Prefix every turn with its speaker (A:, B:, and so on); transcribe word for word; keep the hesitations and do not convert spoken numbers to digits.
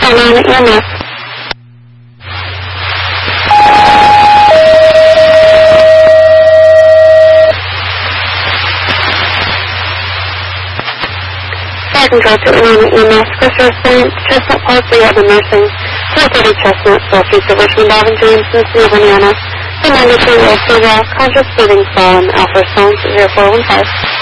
A: nine at E M S. Fire control to Atlanta E M S. First respondent, Chestnut Park, rehab and nursing. four thirty Chestnut, southeast of Richmond Avenue, James, City of Indiana. The ninety-three-year-old female, conscious breathing, fallen, Alpha Stones, zero four one five.